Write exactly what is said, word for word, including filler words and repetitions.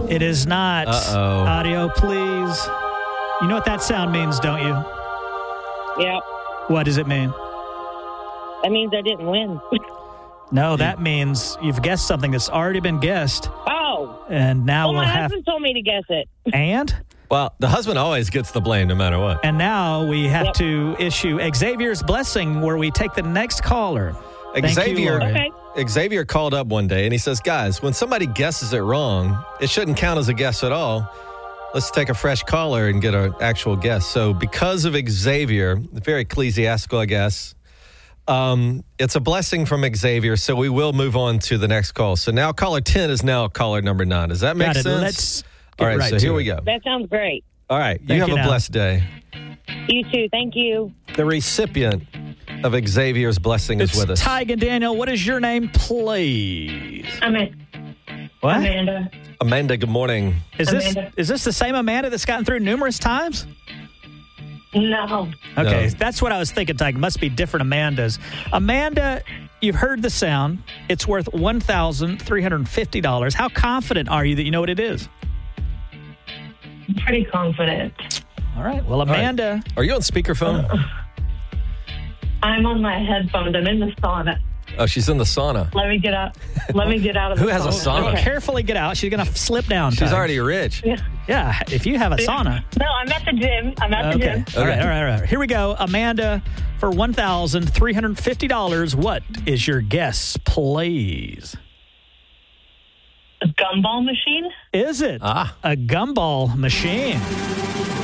It is not. Uh-oh. Audio, please. You know what that sound means, don't you? Yep. What does it mean? That means I didn't win. No, that means you've guessed something that's already been guessed. Oh. And now Well, we'll my have... husband told me to guess it. And? Well, the husband always gets the blame no matter what. And now we have Yep. to issue Xavier's blessing where we take the next caller. Thank Xavier, you, Lori. Okay. Xavier called up one day and he says, guys, when somebody guesses it wrong, it shouldn't count as a guess at all. Let's take a fresh caller and get an actual guess. So because of Xavier, very ecclesiastical, I guess, um, it's a blessing from Xavier, so we will move on to the next call. So now caller ten is now caller number nine. Does that make Got it. sense? Let's get All right, right so to here it. we go. That sounds great. All right, you Thank have you a now. blessed day. You too. Thank you. The recipient of Xavier's blessing is It's with us. Tig and Daniel. What is your name, please? I'm a, What? Amanda. Amanda, good morning. Is this Amanda. is this the same Amanda that's gotten through numerous times? No. Okay, No. that's what I was thinking, Tig. Must be different Amandas. Amanda, you've heard the sound. It's worth one thousand three hundred fifty dollars. How confident are you that you know what it is? I'm pretty confident. All right. Well, right. Amanda, Are you on speakerphone? I'm on my headphones. I'm in the sauna. Oh, she's in the sauna. Let me get out. Let me get out of the Who has a sauna? Okay. carefully get out. She's going to slip down. She's Tig. already rich. Yeah. Yeah, if you have a sauna. No, I'm at the gym. I'm at the Okay. gym. All right, all right, all right. Here we go. Amanda, for one thousand three hundred fifty dollars, what is your guess, please? A gumball machine? Is it Ah. a gumball machine?